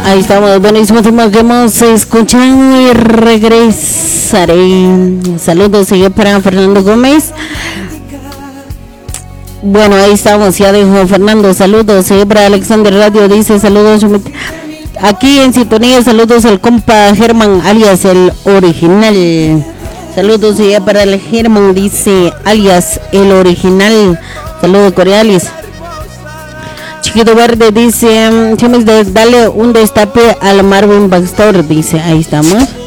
Ahí estamos, buenísimo tema que hemos escuchado y regresaré. Saludos, sigue para Fernando Gómez. Bueno, ahí estamos, ya dijo Fernando, saludos, sigue para Alexander Radio, dice saludos. Aquí en sintonía, saludos al compa Germán, alias el original. Saludos, sigue para el Germán, dice alias el original. Saludos cordiales. Chiquito Verde dice, dale un destape al Marvin Baxter, dice, ahí estamos.